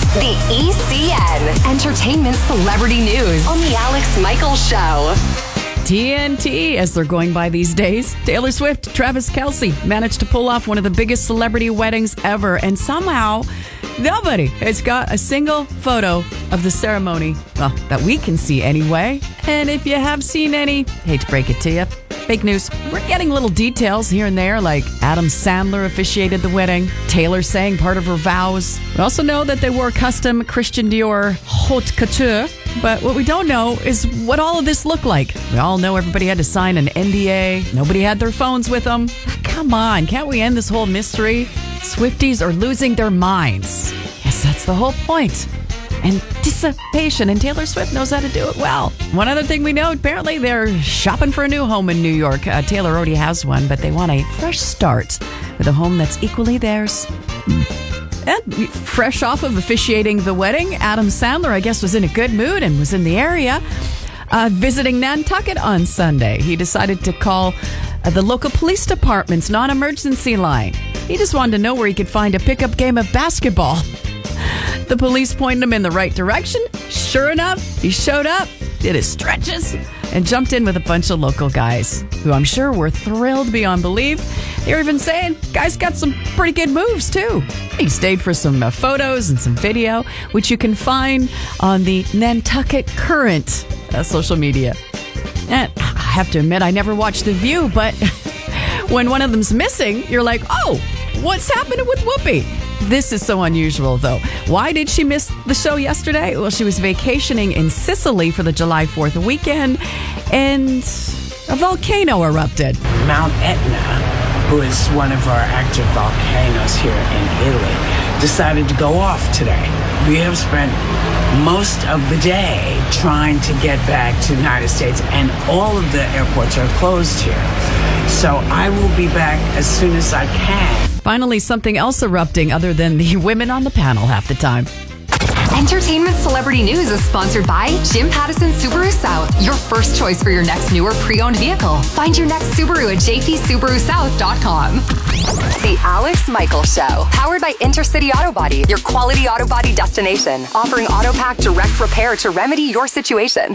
The ECN. Entertainment Celebrity News on The Alex Michaels Show. TNT, as they're going by these days. Taylor Swift, Travis Kelce managed to pull off one of the biggest celebrity weddings ever, and somehow nobody has got a single photo of the ceremony, well, that we can see anyway. And if you have seen any, hate to break it to you, fake news. We're getting little details here and there, like Adam Sandler officiated the wedding, Taylor sang part of her vows. We also know that they wore custom Christian Dior haute couture. But what we don't know is what all of this looked like. We all know everybody had to sign an NDA. Nobody had their phones with them. Come on, can't we end this whole mystery? Swifties are losing their minds. Yes, that's the whole point. Anticipation, and Taylor Swift knows how to do it well. One other thing we know, apparently they're shopping for a new home in New York. Taylor already has one, but they want a fresh start with a home that's equally theirs. And fresh off of officiating the wedding, Adam Sandler, I guess, was in a good mood and was in the area visiting Nantucket on Sunday. He decided to call the local police department's non-emergency line. He just wanted to know where he could find a pickup game of basketball. The police pointed him in the right direction. Sure enough, he showed up, did his stretches, and jumped in with a bunch of local guys who I'm sure were thrilled beyond belief. They were even saying, guys got some pretty good moves, too. He stayed for some photos and some video, which you can find on the Nantucket Current social media. And I have to admit, I never watched The View, but when one of them's missing, you're like, oh, what's happening with Whoopi? This is so unusual, though. Why did she miss the show yesterday? Well, she was vacationing in Sicily for the July 4th weekend, and a volcano erupted. Mount Etna, who is one of our active volcanoes here in Italy, decided to go off today. We have spent most of the day trying to get back to the United States, and all of the airports are closed here. So I will be back as soon as I can. Finally, something else erupting other than the women on the panel half the time. Entertainment Celebrity News is sponsored by Jim Pattison Subaru South, your first choice for your next new or pre-owned vehicle. Find your next Subaru at jpsubarusouth.com. The Alex Michaels Show, powered by Intercity Auto Body, your quality auto body destination, offering AutoPack direct repair to remedy your situation.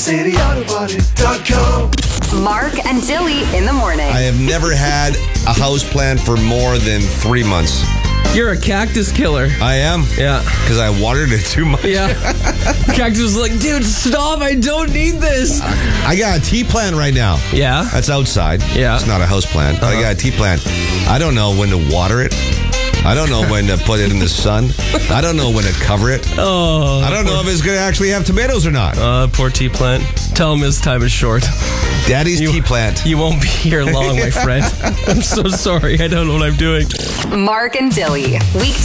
IntercityAutoBody.com. Mark and Dilly in the morning. I have never had a house plan for more than 3 months. You're a cactus killer. I am? Yeah. Because I watered it too much. Yeah. Cactus was like, dude, stop. I don't need this. I got a tea plant right now. Yeah? That's outside. Yeah. It's not a house plant. I got a tea plant. I don't know when to water it. I don't know when to put it in the sun. I don't know when to cover it. Oh. I don't know if it's going to actually have tomatoes or not. Poor tea plant. Tell him his time is short. Daddy's tea plant. You won't be here long, my friend. I'm so sorry. I don't know what I'm doing. Mark and Dilly, weekday